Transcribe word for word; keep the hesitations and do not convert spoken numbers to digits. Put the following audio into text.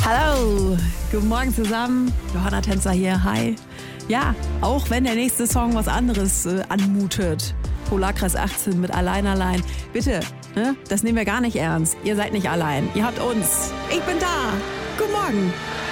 Hallo, guten Morgen zusammen. Johanna Tänzer hier, hi. Ja, auch wenn der nächste Song was anderes äh, anmutet. Polarkreis achtzehn mit Allein, Allein. Bitte, ne? Das nehmen wir gar nicht ernst. Ihr seid nicht allein. Ihr habt uns. Ich bin da. Guten Morgen.